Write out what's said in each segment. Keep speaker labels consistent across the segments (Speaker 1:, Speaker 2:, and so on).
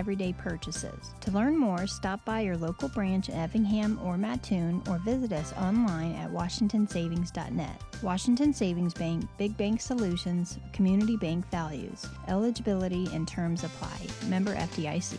Speaker 1: everyday purchases. To learn more, stop by your local branch in Effingham or Mattoon or visit us online at washingtonsavings.net. Washington Savings Bank, Big Bank Solutions, Community Bank Values. Eligibility and terms apply. Member FDIC.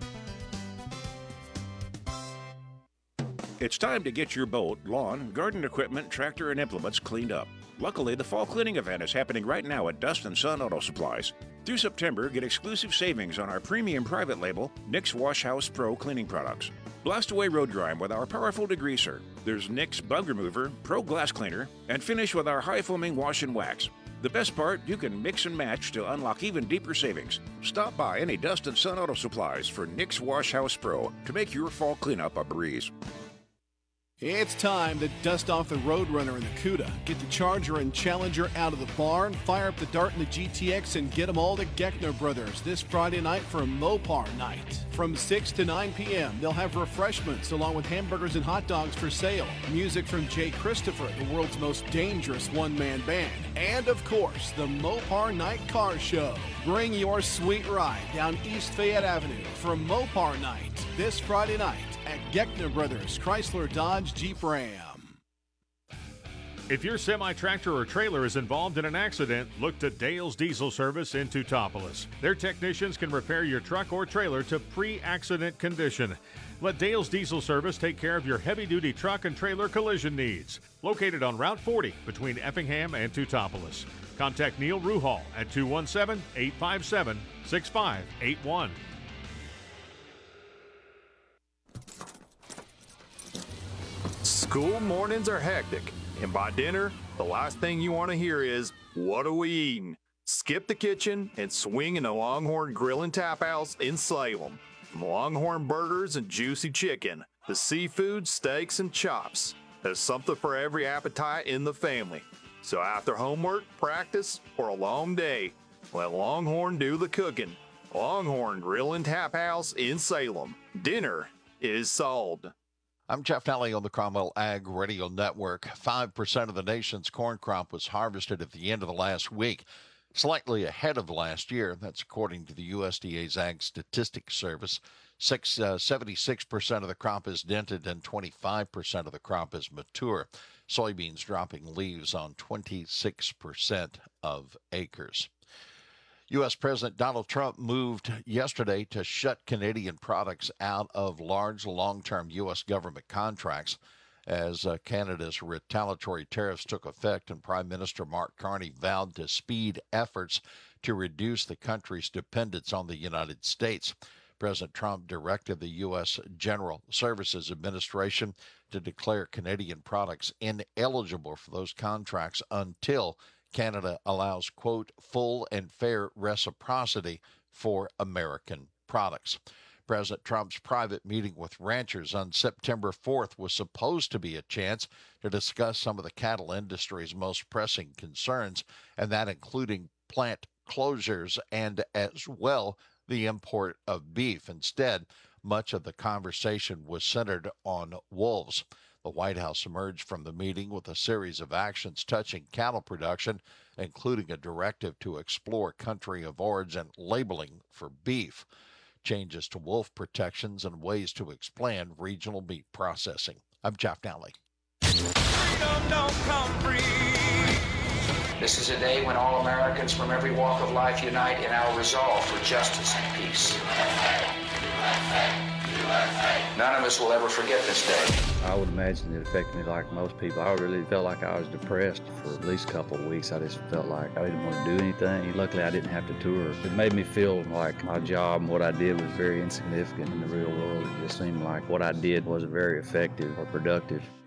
Speaker 2: It's time to get your boat, lawn, garden equipment, tractor, and implements cleaned up. Luckily, the fall cleaning event is happening right now at Dust & Sun Auto Supplies. Through September, get exclusive savings on our premium private label, Nix Wash House Pro cleaning products. Blast away road grime with our powerful degreaser. There's Nix Bug Remover, Pro Glass Cleaner, and finish with our high-foaming wash and wax. The best part, you can mix and match to unlock even deeper savings. Stop by any Dust & Sun Auto Supplies for Nix Wash House Pro to make your fall cleanup a breeze.
Speaker 3: It's time to dust off the Roadrunner and the Cuda. Get the Charger and Challenger out of the barn, fire up the Dart and the GTX, and get them all to Geckner Brothers this Friday night for a Mopar night. From 6 to 9 p.m., they'll have refreshments along with hamburgers and hot dogs for sale. Music from Jay Christopher, the world's most dangerous one-man band. And, of course, the Mopar Night Car Show. Bring your sweet ride down East Fayette Avenue for Mopar Night this Friday night at Geckner Brothers, Chrysler, Dodge, Jeep, Ram.
Speaker 4: If your semi-tractor or trailer is involved in an accident, look to Dale's Diesel Service in Teutopolis. Their technicians can repair your truck or trailer to pre-accident condition. Let Dale's Diesel Service take care of your heavy-duty truck and trailer collision needs. Located on Route 40 between Effingham and Teutopolis. Contact Neil Ruhal at 217-857-6581.
Speaker 5: School mornings are hectic, and by dinner, the last thing you want to hear is, "What are we eating?" Skip the kitchen and swing into Longhorn Grill and Tap House in Salem. Longhorn burgers and juicy chicken, the seafood, steaks, and chops. There's something for every appetite in the family. So after homework, practice, or a long day, let Longhorn do the cooking. Longhorn Grill and Tap House in Salem. Dinner is sold.
Speaker 6: I'm Jeff Nally on the Cromwell Ag Radio Network. 5% of the nation's corn crop was harvested at the end of the last week, slightly ahead of last year. That's according to the USDA's Ag Statistics Service. 76% of the crop is dented and 25% of the crop is mature. Soybeans dropping leaves on 26% of acres. U.S. President Donald Trump moved yesterday to shut Canadian products out of large, long-term U.S. government contracts as Canada's retaliatory tariffs took effect, and Prime Minister Mark Carney vowed to speed efforts to reduce the country's dependence on the United States. President Trump directed the U.S. General Services Administration to declare Canadian products ineligible for those contracts until Canada allows, quote, full and fair reciprocity for American products. President Trump's private meeting with ranchers on September 4th was supposed to be a chance to discuss some of the cattle industry's most pressing concerns, and that including plant closures and as well the import of beef. Instead, much of the conversation was centered on wolves. The White House emerged from the meeting with a series of actions touching cattle production, including a directive to explore country of origin labeling for beef, changes to wolf protections, and ways to expand regional meat processing. I'm Jeff Nally.
Speaker 7: Freedom don't come free. This is a day when all Americans from every walk of life unite in our resolve for justice and peace. None of us will ever forget this day.
Speaker 8: I would imagine it affected me like most people. I really felt like I was depressed for at least a couple of weeks. I just felt like I didn't want to do anything. Luckily, I didn't have to tour. It made me feel like my job and what I did was very insignificant in the real world. It just seemed like what I did wasn't very effective or productive.